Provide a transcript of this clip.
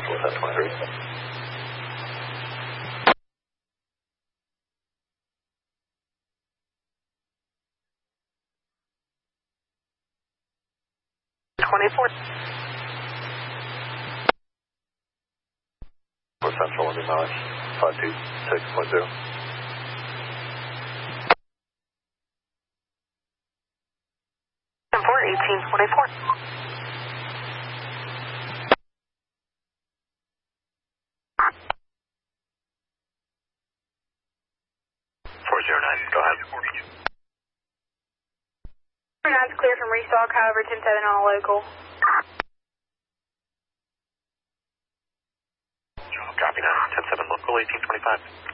23. 24. For Central, London, mileage 526.0. 1824. 409, go ahead. 409's clear from restock, however, 10-7 on a local. Copy now, 10-7 local, 1825.